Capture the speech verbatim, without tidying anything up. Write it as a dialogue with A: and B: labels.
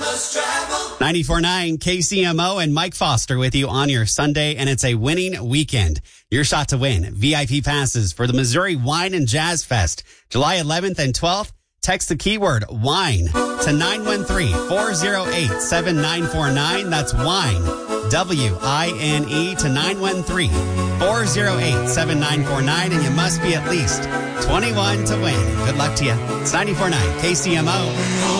A: ninety-four point nine K C M O and Mike Foster with you on your Sunday, and it's a winning weekend. Your shot to win V I P passes for the Missouri Wine and Jazz Fest, July eleventh and twelfth. Text the keyword wine to nine one three, four oh eight, seven nine four nine. That's wine, W I N E, to nine one three, four oh eight, seven nine four nine. And you must be at least twenty-one to win. Good luck to you. It's ninety-four point nine K C M O.